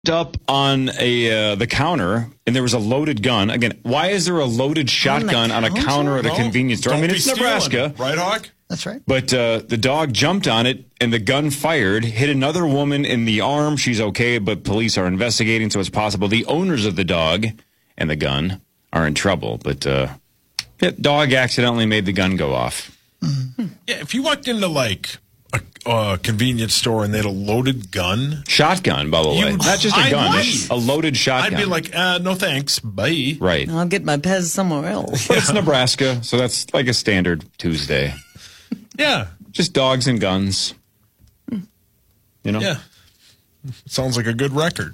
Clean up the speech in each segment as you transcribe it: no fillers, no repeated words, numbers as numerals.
up on the counter, and there was a loaded gun. Again, why is there a loaded shotgun on a counter at a convenience store? I mean, it's Nebraska. Right, Hawk? That's right. But the dog jumped on it, and the gun fired, hit another woman in the arm. She's okay, but police are investigating, so it's possible the owners of the dog and the gun are in trouble. But the dog accidentally made the gun go off. Mm-hmm. Yeah, if you walked into, like, a convenience store and they had a loaded gun. Shotgun, by the way. Not just a gun. A loaded shotgun. I'd be like, no thanks. Bye. Right. I'll get my Pez somewhere else. But it's Nebraska, so that's like a standard Tuesday. Yeah. Just dogs and guns. You know? Yeah. Sounds like a good record.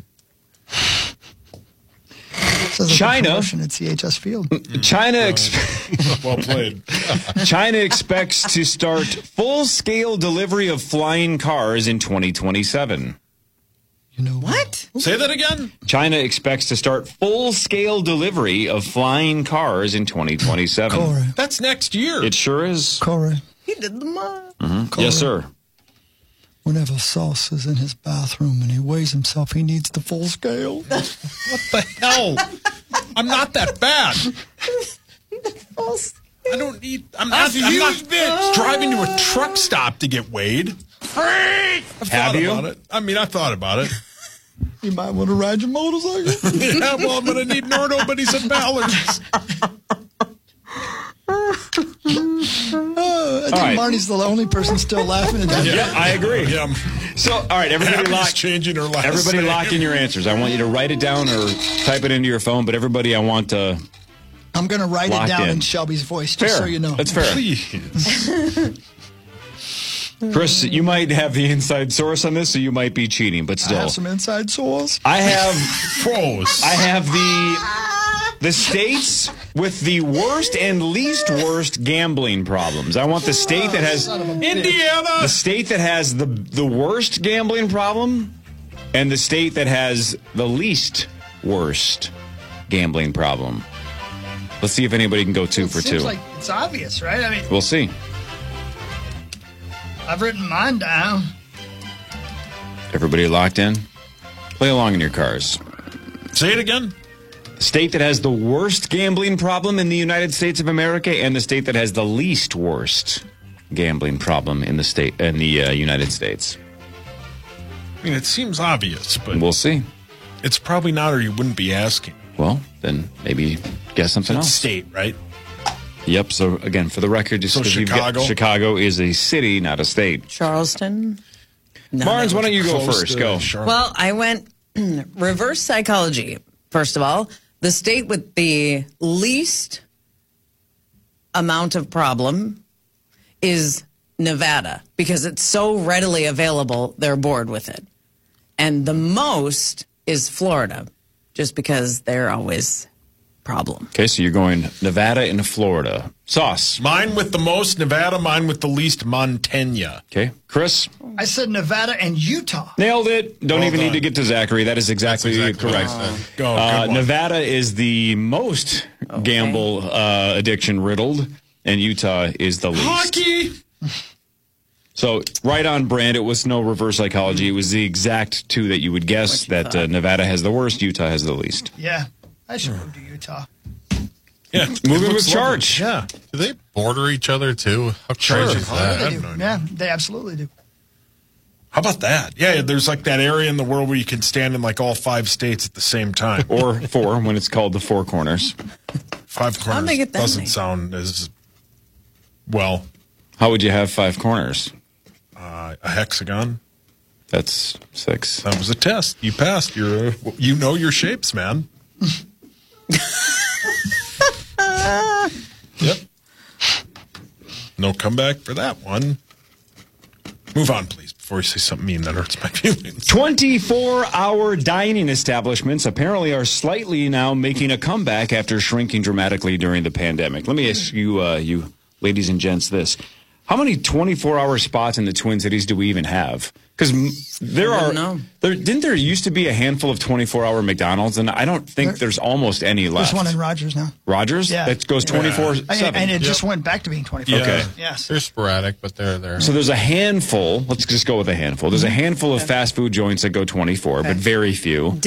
China. At CHS Field. China. Well played. China expects to start full-scale delivery of flying cars in 2027. You know what? Say that again? China expects to start full-scale delivery of flying cars in 2027. Corey. That's next year. It sure is. Corey. He did the math. Mm-hmm. Yes, sir. Whenever Sauce is in his bathroom and he weighs himself, he needs the full scale. What the hell? I'm not that bad. I don't need. I'm not driving to a truck stop to get weighed. Have you? About it. I mean, I thought about it. You might want to ride your motorcycle. Yeah, well, I'm going to need Nordo, but he's at Ballard's. I think Marnie's the only person still laughing at that. Yeah, I agree. Yeah. So, all right, everybody changing her last everybody name. lock in your answers. I want you to write it down or type it into your phone, but everybody I want to I'm going to write it down in in Shelby's voice, fair. just so you know. That's fair. Please. Chris, you might have the inside source on this, so you might be cheating, but I still. have some inside source. I have Pros. I have the states with the worst and least worst gambling problems. I want the state that has Indiana. the state that has the worst gambling problem and the state that has the least worst gambling problem. Let's see if anybody can go two for two. Seems like it's obvious, right? I mean, We'll see. I've written mine down. Everybody locked in? Play along in your cars. Say it again. State that has the worst gambling problem in the United States of America and the state that has the least worst gambling problem in the United States. I mean, it seems obvious, but We'll see. it's probably not, or you wouldn't be asking. Well, then maybe guess something It's else. state, right? Yep. So again, for the record, just So 'cause you've got- Chicago? Chicago is a city, not a state. Charleston. No, Barnes, no. why don't you go Close first? to Go. Charlotte. Well, I went reverse psychology. First of all, the state with the least amount of problem is Nevada because it's so readily available, they're bored with it. And the most is Florida just because they're always problem. Okay, so you're going Nevada and Florida. Sauce. Mine with the most, Nevada. Mine with the least, Montana. Okay, Chris. I said Nevada and Utah. Nailed it. Don't Well even done. need to get to Zachary. That is exactly, correct. Go. Good one. Nevada is the most gamble addiction riddled, and Utah is the least. Hockey. So right on brand. It was no reverse psychology. It was the exact two that you would guess that Nevada has the worst, Utah has the least. Yeah, I should move to Utah. Yeah, Moving it with looks charge. lovely. Yeah. Do they border each other too? How crazy is Yeah, that? they do. Yeah, they absolutely do. How about that? Yeah, there's like that area in the world where you can stand in like all 5 states at the same time. Or four when it's called the Four Corners. 5 corners make it that doesn't many? sound as well. How would you have 5 corners? A hexagon. That's 6. That was a test. You passed. You know your shapes, man. Yep. No comeback for that one. Move on, please, before you say something mean that hurts my feelings. 24-hour dining establishments apparently are slightly now making a comeback after shrinking dramatically during the pandemic. Let me ask you, you ladies and gents, this. How many 24-hour spots in the Twin Cities do we even have? Because didn't there used to be a handful of 24-hour McDonald's, and I don't think there's almost any left. There's one in Rogers now. Rogers? Yeah. That goes 24/7. And it just went back to being 24. Yeah. Okay. Yes. They're sporadic, but they're there. So there's a handful. Let's just go with a handful. There's a handful of fast food joints that go 24, but very few.